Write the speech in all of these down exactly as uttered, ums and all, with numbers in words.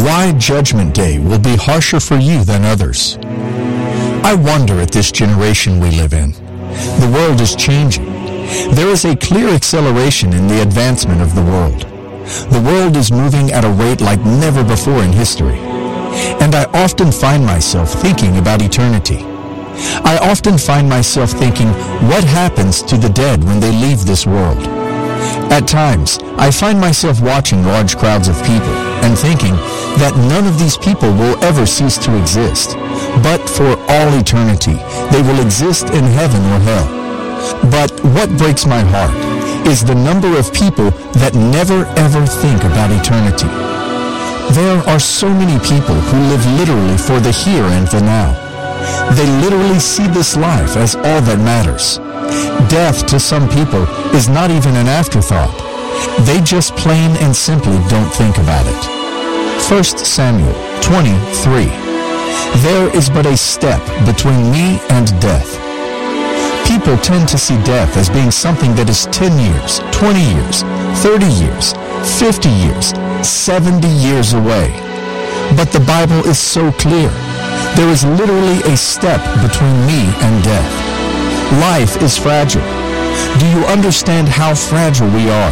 Why Judgment Day will be harsher for you than others. I wonder at this generation we live in. The world is changing. There is a clear acceleration in the advancement of the world. The world is moving at a rate like never before in history. And I often find myself thinking about eternity. I often find myself thinking, what happens to the dead when they leave this world? At times, I find myself watching large crowds of people and thinking that none of these people will ever cease to exist, but for all eternity, they will exist in heaven or hell. But what breaks my heart is the number of people that never ever think about eternity. There are so many people who live literally for the here and the now. They literally see this life as all that matters. Death to some people is not even an afterthought. They just plain and simply don't think about it. First Samuel twenty-three. There is but a step between me and death. People tend to see death as being something that is ten years, twenty years, thirty years, fifty years, seventy years away. But the Bible is so clear. There is literally a step between me and death. Life is fragile. Do you understand how fragile we are?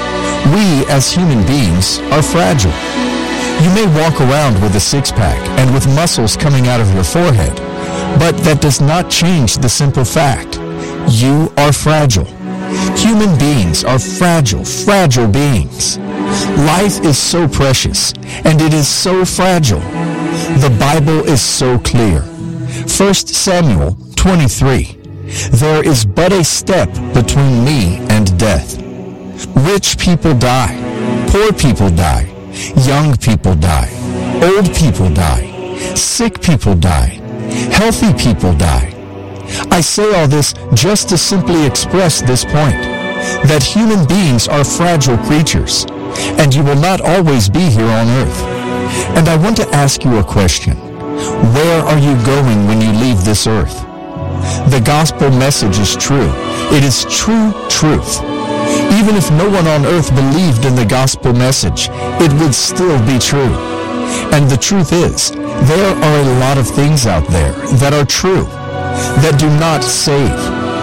We, as human beings, are fragile. You may walk around with a six-pack and with muscles coming out of your forehead, but that does not change the simple fact. You are fragile. Human beings are fragile, fragile beings. Life is so precious, and it is so fragile. The Bible is so clear. First Samuel twenty-three. There is but a step between me and death. Rich people die. Poor people die. Young people die. Old people die. Sick people die. Healthy people die. I say all this just to simply express this point, that human beings are fragile creatures, and you will not always be here on earth. And I want to ask you a question. Where are you going when you leave this earth? The gospel message is true. It is true truth. Even if no one on earth believed in the gospel message, it would still be true. And the truth is, there are a lot of things out there that are true, that do not save.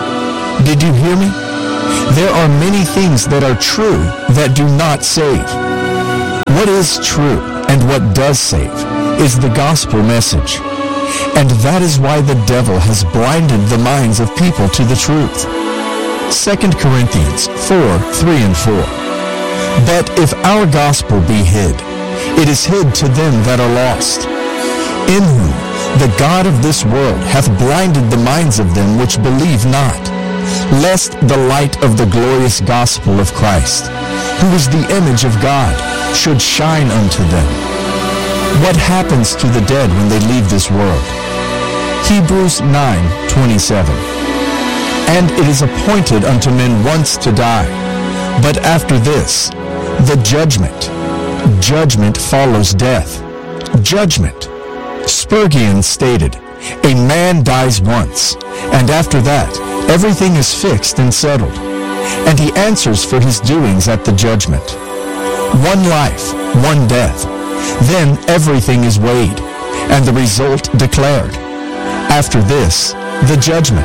Did you hear me? There are many things that are true that do not save. What is true and what does save is the gospel message. And that is why the devil has blinded the minds of people to the truth. Second Corinthians four, three and four. But if our gospel be hid, it is hid to them that are lost, in whom the God of this world hath blinded the minds of them which believe not, lest the light of the glorious gospel of Christ, who is the image of God, should shine unto them. What happens to the dead when they leave this world? Hebrews nine, twenty-seven. And it is appointed unto men once to die, but after this, the judgment. Judgment follows death. Judgment. Spurgeon stated, a man dies once, and after that, everything is fixed and settled, and he answers for his doings at the judgment. One life, one death. Then everything is weighed, and the result declared. After this, the judgment.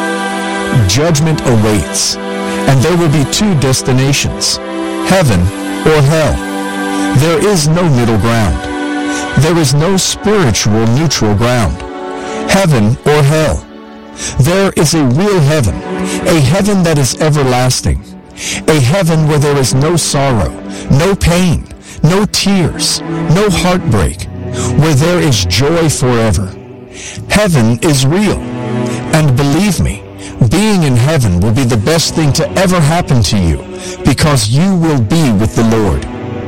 Judgment awaits, and there will be two destinations, heaven or hell. There is no middle ground. There is no spiritual neutral ground, heaven or hell. There is a real heaven, a heaven that is everlasting, a heaven where there is no sorrow, no pain, no tears, no heartbreak, where there is joy forever. Heaven is real, and believe me, being in heaven will be the best thing to ever happen to you, because you will be with the Lord.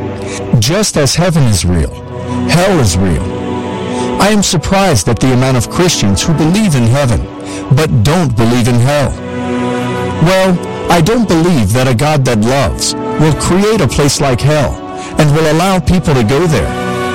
Just as heaven is real, hell is real. I am surprised at the amount of Christians who believe in heaven, but don't believe in hell. Well, I don't believe that a God that loves will create a place like hell and will allow people to go there.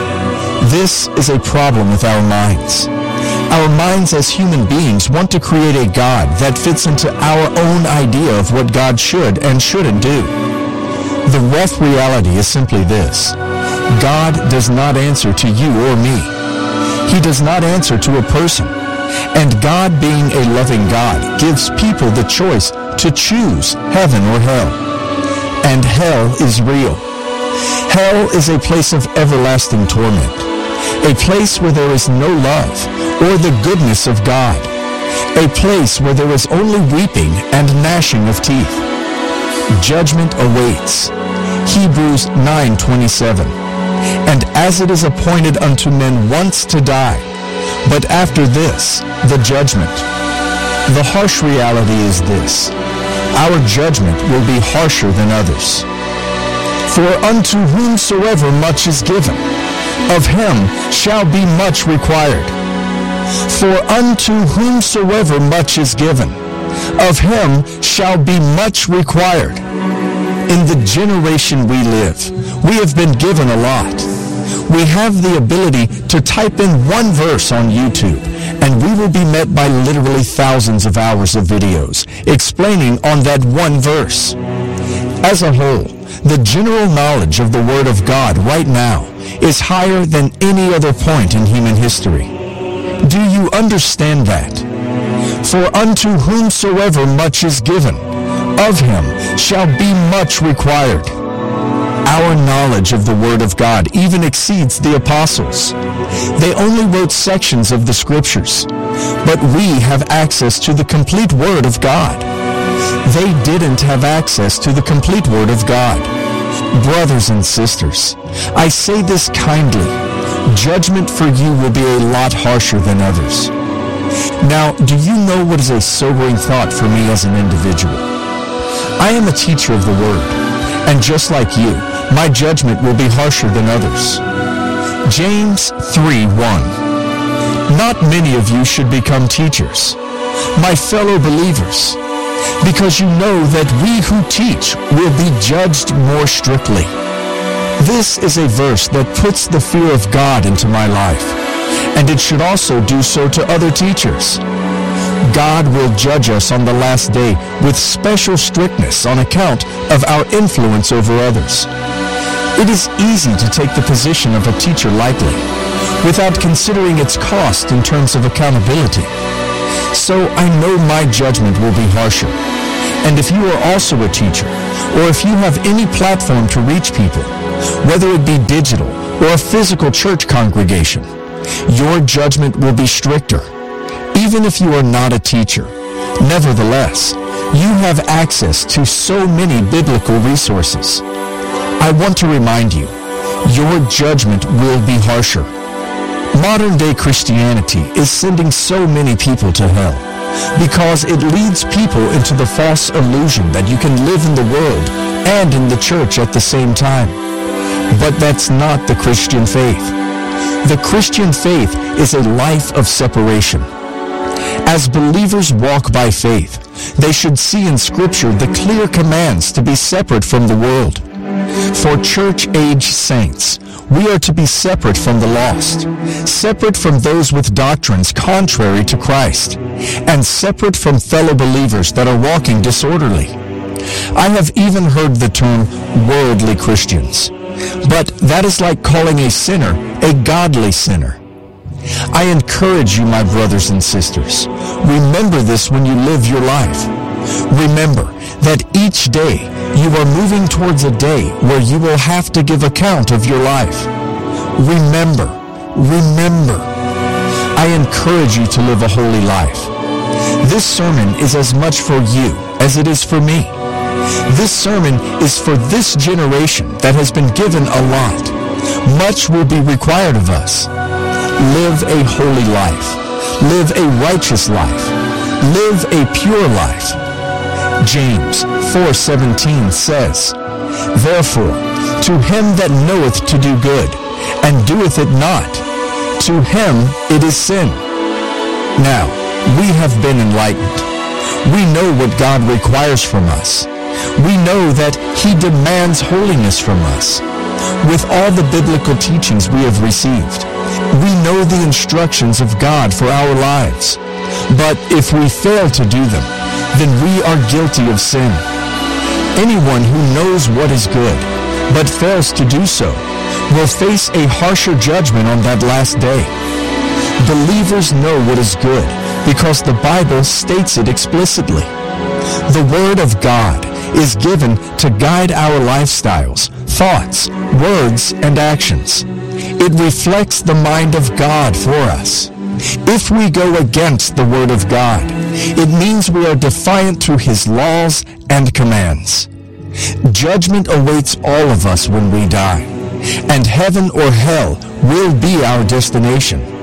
This is a problem with our minds. Our minds as human beings want to create a God that fits into our own idea of what God should and shouldn't do. The rough reality is simply this. God does not answer to you or me. He does not answer to a person. And God, being a loving God, gives people the choice to choose heaven or hell. And hell is real. Hell is a place of everlasting torment, a place where there is no love or the goodness of God, a place where there is only weeping and gnashing of teeth. Judgment awaits. Hebrews nine twenty-seven. And as it is appointed unto men once to die, but after this, the judgment. The harsh reality is this: our judgment will be harsher than others. For unto whomsoever much is given, of him shall be much required. For unto whomsoever much is given, of him shall be much required. In the generation we live, we have been given a lot. We have the ability to type in one verse on YouTube, and we will be met by literally thousands of hours of videos explaining on that one verse. As a whole, the general knowledge of the Word of God right now is higher than any other point in human history. Do you understand that? For unto whomsoever much is given, of him shall be much required. Our knowledge of the Word of God even exceeds the apostles. They only wrote sections of the Scriptures, but we have access to the complete Word of God. They didn't have access to the complete Word of God. Brothers and sisters, I say this kindly. Judgment for you will be a lot harsher than others. Now, do you know what is a sobering thought for me as an individual? I am a teacher of the Word, and just like you, my judgment will be harsher than others. James three one. Not many of you should become teachers, my fellow believers, because you know that we who teach will be judged more strictly. This is a verse that puts the fear of God into my life, and it should also do so to other teachers. God will judge us on the last day with special strictness on account of our influence over others. It is easy to take the position of a teacher lightly, without considering its cost in terms of accountability. So I know my judgment will be harsher. And if you are also a teacher, or if you have any platform to reach people, whether it be digital or a physical church congregation, your judgment will be stricter. Even if you are not a teacher, nevertheless, you have access to so many biblical resources. I want to remind you, your judgment will be harsher. Modern-day Christianity is sending so many people to hell because it leads people into the false illusion that you can live in the world and in the church at the same time. But that's not the Christian faith. The Christian faith is a life of separation. As believers walk by faith, they should see in Scripture the clear commands to be separate from the world. For church-age saints, we are to be separate from the lost, separate from those with doctrines contrary to Christ, and separate from fellow believers that are walking disorderly. I have even heard the term worldly Christians, but that is like calling a sinner a godly sinner. I encourage you, my brothers and sisters, remember this when you live your life. Remember that each day you are moving towards a day where you will have to give account of your life. Remember, remember. I encourage you to live a holy life. This sermon is as much for you as it is for me. This sermon is for this generation that has been given a lot. Much will be required of us. Live a holy life. Live a righteous life. Live a pure life. James four seventeen says, Therefore, to him that knoweth to do good, and doeth it not, to him it is sin. Now, we have been enlightened. We know what God requires from us. We know that he demands holiness from us. With all the biblical teachings we have received, we know the instructions of God for our lives. But if we fail to do them, then we are guilty of sin. Anyone who knows what is good, but fails to do so, will face a harsher judgment on that last day. Believers know what is good because the Bible states it explicitly. The Word of God is given to guide our lifestyles, thoughts, words, and actions. It reflects the mind of God for us. If we go against the Word of God, it means we are defiant to His laws and commands. Judgment awaits all of us when we die, and heaven or hell will be our destination.